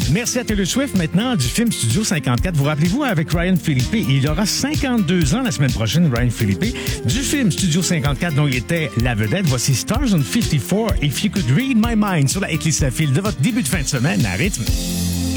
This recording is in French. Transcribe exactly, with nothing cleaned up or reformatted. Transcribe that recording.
Merci à Taylor Swift. Maintenant, du film Studio cinquante-quatre. Vous rappelez-vous, avec Ryan Philippe, il aura cinquante-deux ans la semaine prochaine, Ryan Philippe. Du film Studio cinquante-quatre, dont il était la vedette, voici Stars on cinquante-quatre, If You Could Read My Mind, sur la hitlist de votre début de fin de semaine à rythme.